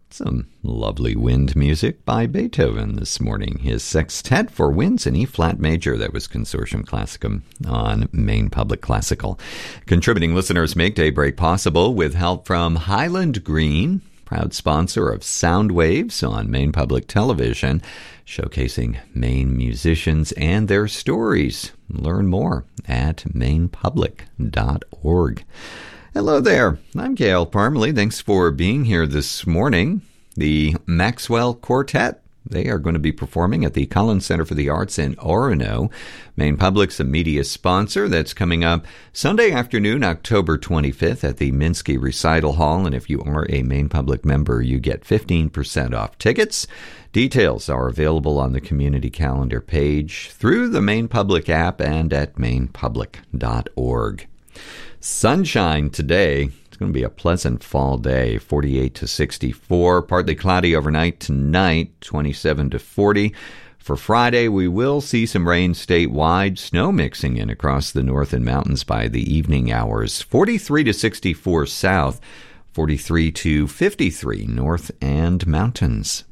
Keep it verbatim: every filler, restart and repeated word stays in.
Some lovely wind music by Beethoven this morning. His sextet for winds in E-flat major. That was Consortium Classicum on Maine Public Classical. Contributing listeners make Daybreak possible with help from Highland Green, proud sponsor of Sound Waves on Maine Public Television, showcasing Maine musicians and their stories. Learn more at maine public dot org. Hello there. I'm Gail Parmalee. Thanks for being here this morning. The Maxwell Quartet, they are going to be performing at the Collins Center for the Arts in Orono. Maine Public's a media sponsor. That's coming up Sunday afternoon, October twenty-fifth at the Minsky Recital Hall. And if you are a Maine Public member, you get fifteen percent off tickets. Details are available on the community calendar page through the Maine Public app and at maine public dot org. Sunshine today. It's going to be a pleasant fall day, forty-eight to sixty-four. Partly cloudy overnight tonight, twenty-seven to forty. For Friday, we will see some rain statewide, snow mixing in across the north and mountains by the evening hours. forty-three to sixty-four south, forty-three to fifty-three north and mountains.